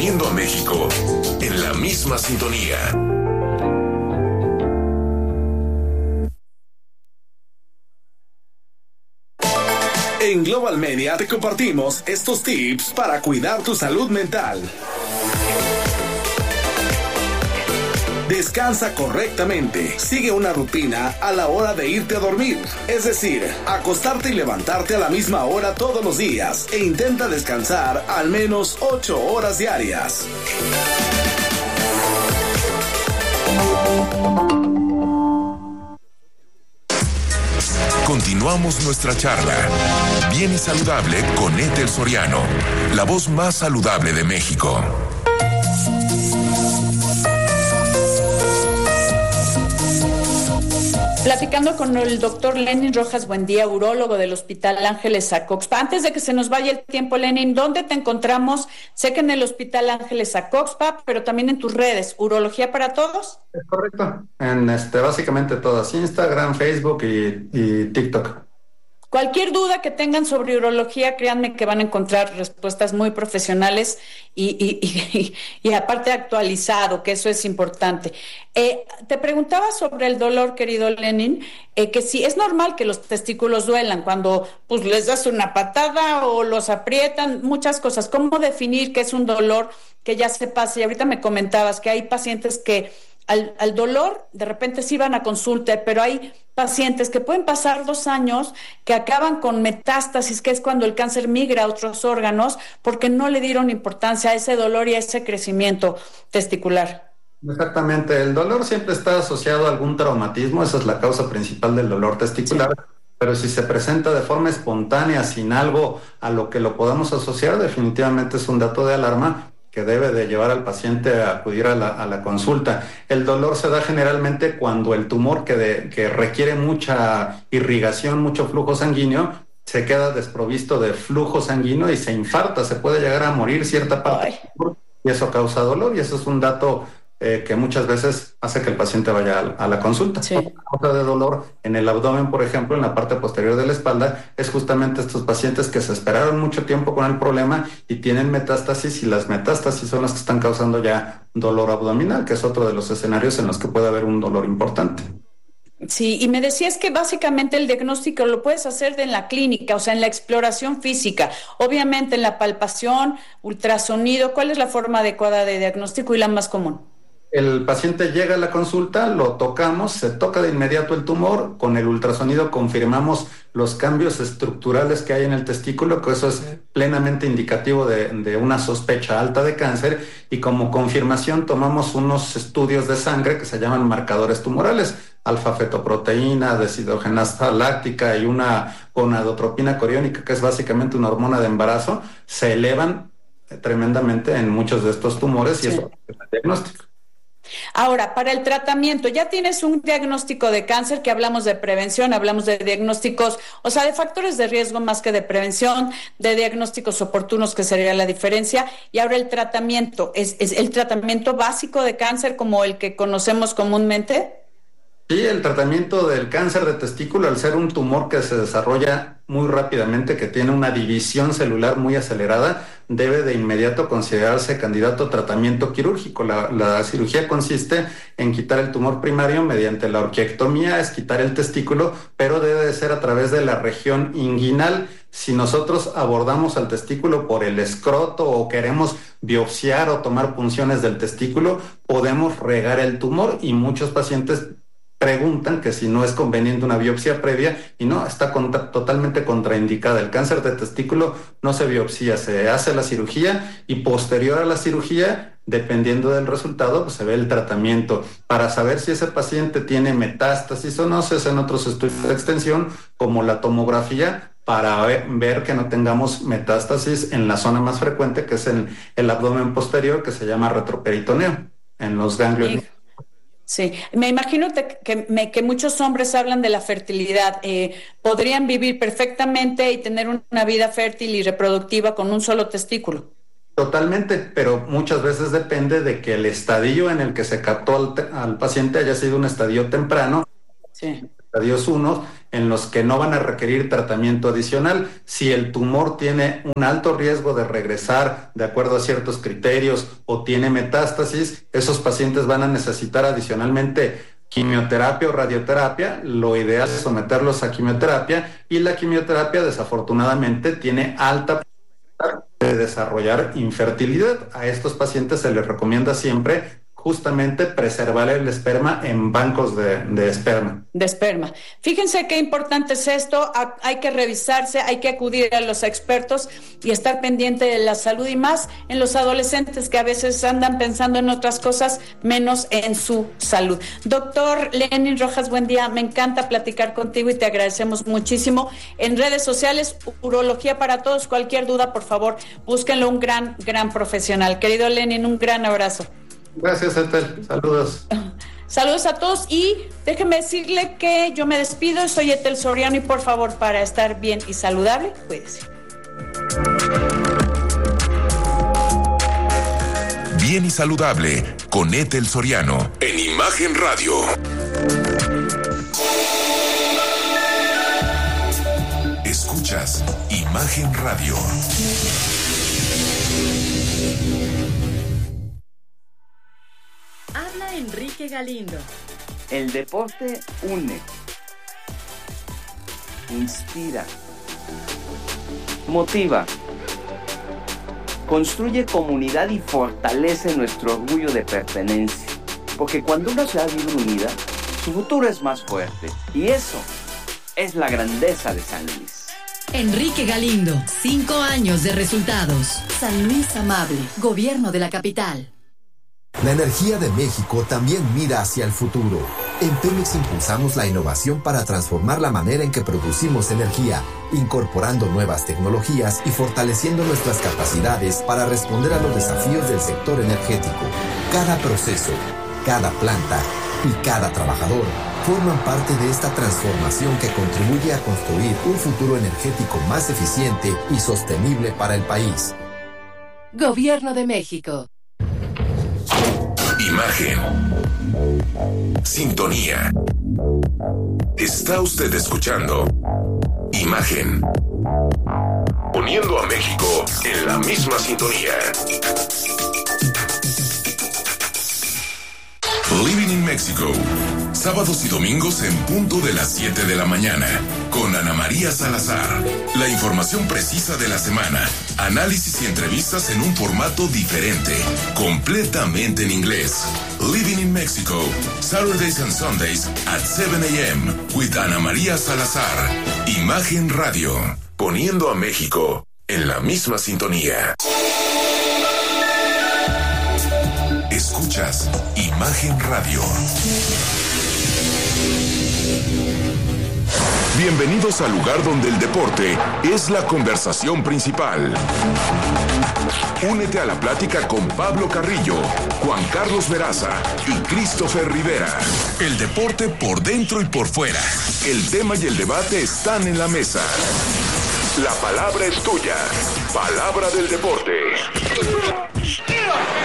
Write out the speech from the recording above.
poniendo a México en la misma sintonía. En Global Media te compartimos estos tips para cuidar tu salud mental. Descansa correctamente. Sigue una rutina a la hora de irte a dormir. Es decir, acostarte y levantarte a la misma hora todos los días. E intenta descansar al menos 8 horas diarias. Continuamos nuestra charla. Bien y saludable con Ethel Soriano, la voz más saludable de México. Platicando con el doctor Lenin Rojas Buendía, urólogo del Hospital Ángeles Acoxpa. Antes de que se nos vaya el tiempo, Lenin, ¿dónde te encontramos? Sé que en el Hospital Ángeles Acoxpa, pero también en tus redes, ¿Urología para Todos? Es correcto, en básicamente todas, Instagram, Facebook y TikTok. Cualquier duda que tengan sobre urología, créanme que van a encontrar respuestas muy profesionales y aparte actualizado, que eso es importante. Te preguntaba sobre el dolor, querido Lenin, que si es normal que los testículos duelan cuando pues les das una patada o los aprietan, muchas cosas. ¿Cómo definir qué es un dolor que ya se pasa? Y ahorita me comentabas que hay pacientes que al dolor de repente sí van a consulta, pero hay pacientes que pueden pasar 2 años que acaban con metástasis, que es cuando el cáncer migra a otros órganos, porque no le dieron importancia a ese dolor y a ese crecimiento testicular. Exactamente, el dolor siempre está asociado a algún traumatismo, esa es la causa principal del dolor testicular, sí. Pero si se presenta de forma espontánea, sin algo a lo que lo podamos asociar, definitivamente es un dato de alarma que debe de llevar al paciente a acudir a la consulta. El dolor se da generalmente cuando el tumor que requiere mucha irrigación, mucho flujo sanguíneo, se queda desprovisto de flujo sanguíneo y se infarta, se puede llegar a morir cierta parte del tumor, y eso causa dolor, y eso es un dato que muchas veces hace que el paciente vaya a la consulta. Sí. Otra causa de dolor en el abdomen, por ejemplo, en la parte posterior de la espalda, es justamente estos pacientes que se esperaron mucho tiempo con el problema y tienen metástasis, y las metástasis son las que están causando ya dolor abdominal, que es otro de los escenarios en los que puede haber un dolor importante. Sí, y me decías que básicamente el diagnóstico lo puedes hacer en la clínica, o sea, en la exploración física, obviamente en la palpación, ultrasonido. ¿Cuál es la forma adecuada de diagnóstico y la más común? El paciente llega a la consulta, lo tocamos, se toca de inmediato el tumor, con el ultrasonido confirmamos los cambios estructurales que hay en el testículo, que eso es plenamente indicativo de una sospecha alta de cáncer, y como confirmación tomamos unos estudios de sangre que se llaman marcadores tumorales, alfa-fetoproteína, deshidrogenasa láctica y una gonadotropina coriónica, que es básicamente una hormona de embarazo, se elevan tremendamente en muchos de estos tumores, y eso es el diagnóstico. Ahora, para el tratamiento, ya tienes un diagnóstico de cáncer, que hablamos de prevención, hablamos de diagnósticos, o sea, de factores de riesgo más que de prevención, de diagnósticos oportunos, que sería la diferencia, y ahora el tratamiento, ¿es el tratamiento básico de cáncer como el que conocemos comúnmente? Sí, el tratamiento del cáncer de testículo, al ser un tumor que se desarrolla muy rápidamente, que tiene una división celular muy acelerada, debe de inmediato considerarse candidato a tratamiento quirúrgico. La cirugía consiste en quitar el tumor primario mediante la orquiectomía, es quitar el testículo, pero debe de ser a través de la región inguinal. Si nosotros abordamos al testículo por el escroto o queremos biopsiar o tomar punciones del testículo, podemos regar el tumor, y muchos pacientes preguntan que si no es conveniente una biopsia previa, y no, está totalmente contraindicada. El cáncer de testículo no se biopsia, se hace la cirugía, y posterior a la cirugía, dependiendo del resultado, pues se ve el tratamiento. Para saber si ese paciente tiene metástasis o no, se hacen otros estudios de extensión, como la tomografía, para ver que no tengamos metástasis en la zona más frecuente, que es en el abdomen posterior, que se llama retroperitoneo, en los ganglios. Sí, me imagino que muchos hombres hablan de la fertilidad. ¿Podrían vivir perfectamente y tener una vida fértil y reproductiva con un solo testículo? Totalmente, pero muchas veces depende de que el estadio en el que se captó al paciente haya sido un estadio temprano. Sí. estadios 1 en los que no van a requerir tratamiento adicional. Si el tumor tiene un alto riesgo de regresar de acuerdo a ciertos criterios o tiene metástasis, esos pacientes van a necesitar adicionalmente quimioterapia o radioterapia. Lo ideal es someterlos a quimioterapia, y la quimioterapia desafortunadamente tiene alta probabilidad de desarrollar infertilidad. A estos pacientes se les recomienda siempre justamente preservar el esperma en bancos de esperma. De esperma. Fíjense qué importante es esto. Hay que revisarse, hay que acudir a los expertos y estar pendiente de la salud, y más en los adolescentes que a veces andan pensando en otras cosas menos en su salud. Doctor Lenin Rojas, buen día. Me encanta platicar contigo y te agradecemos muchísimo. En redes sociales, Urología para Todos. Cualquier duda, por favor, búsquenlo. Un gran profesional. Querido Lenin, un gran abrazo. Gracias, Ethel. Saludos. Saludos a todos, y déjeme decirle que yo me despido. Soy Ethel Soriano, y por favor, para estar bien y saludable, cuídese. Bien y saludable con Ethel Soriano en Imagen Radio. Escuchas Imagen Radio. Habla Enrique Galindo. El deporte une, inspira, motiva, construye comunidad y fortalece nuestro orgullo de pertenencia. Porque cuando una ciudad vive unida, su futuro es más fuerte. Y eso es la grandeza de San Luis. Enrique Galindo, 5 años de resultados. San Luis Amable, Gobierno de la Capital. La energía de México también mira hacia el futuro. En Pemex impulsamos la innovación para transformar la manera en que producimos energía, incorporando nuevas tecnologías y fortaleciendo nuestras capacidades para responder a los desafíos del sector energético. Cada proceso, cada planta y cada trabajador forman parte de esta transformación que contribuye a construir un futuro energético más eficiente y sostenible para el país. Gobierno de México. Imagen. Sintonía. Está usted escuchando Imagen. Poniendo a México en la misma sintonía. Living in Mexico. Sábados y domingos en punto de las 7 de la mañana. Con Ana María Salazar. La información precisa de la semana. Análisis y entrevistas en un formato diferente. Completamente en inglés. Living in Mexico. Saturdays and Sundays at 7 a.m. with Ana María Salazar. Imagen Radio. Poniendo a México en la misma sintonía. Escuchas Imagen Radio. Bienvenidos al lugar donde el deporte es la conversación principal. Únete a la plática con Pablo Carrillo, Juan Carlos Veraza y Christopher Rivera. El deporte por dentro y por fuera. El tema y el debate están en la mesa. La palabra es tuya. Palabra del deporte.